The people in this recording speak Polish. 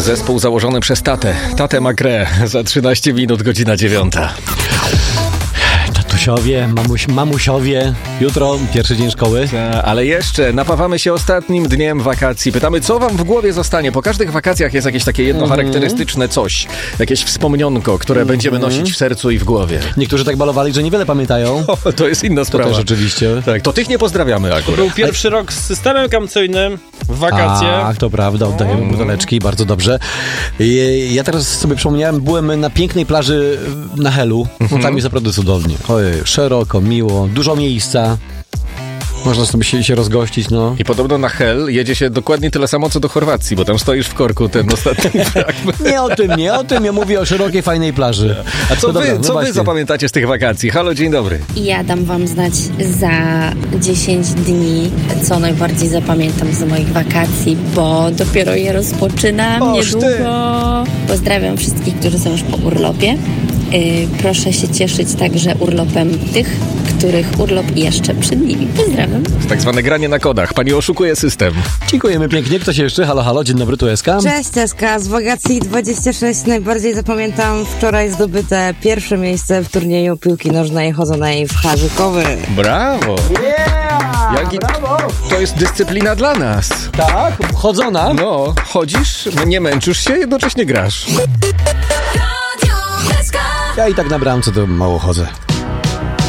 Zespół założony przez Tatę Magrę. Za 13 minut, godzina 9. Tatusiowie, mamusiowie, jutro pierwszy dzień szkoły. Ale jeszcze napawamy się ostatnim dniem wakacji. Pytamy, co wam w głowie zostanie? Po każdych wakacjach jest jakieś takie jedno charakterystyczne coś. Jakieś wspomnionko, które będziemy nosić w sercu i w głowie. Niektórzy tak balowali, że niewiele pamiętają. To jest inna sprawa. To też oczywiście. Tak, to tych nie pozdrawiamy akurat. To był pierwszy rok z systemem kampcyjnym w wakacje. Tak, to prawda, oddajemy buteleczki, bardzo dobrze. Ja teraz sobie przypomniałem, byłem na pięknej plaży na Helu. Tam jest naprawdę cudownie. Ojej, szeroko, miło, dużo miejsca. Można sobie się rozgościć, no. I podobno na Hel jedzie się dokładnie tyle samo, co do Chorwacji, bo tam stoisz w korku ten ostatni fragment. Nie o tym, ja mówię o szerokiej, fajnej plaży. A co wy zapamiętacie z tych wakacji? Halo, dzień dobry. Ja dam wam znać za 10 dni, co najbardziej zapamiętam z moich wakacji, bo dopiero je rozpoczynam niedługo. Pozdrawiam wszystkich, którzy są już po urlopie. Proszę się cieszyć także urlopem tych, których urlop jeszcze przed nimi. Pozdrawiam. Tak zwane granie na kodach. Pani oszukuje system. Dziękujemy pięknie. Kto się jeszcze? Halo, dzień dobry, tu Eska. Cześć Eska, z wakacji 26 najbardziej zapamiętam wczoraj zdobyte pierwsze miejsce w turnieju piłki nożnej chodzonej w Harzykowy. Brawo! Brawo! To jest dyscyplina dla nas. Tak? Chodzona? No, chodzisz, nie męczysz się, jednocześnie grasz. Ja i tak na bramce to mało chodzę.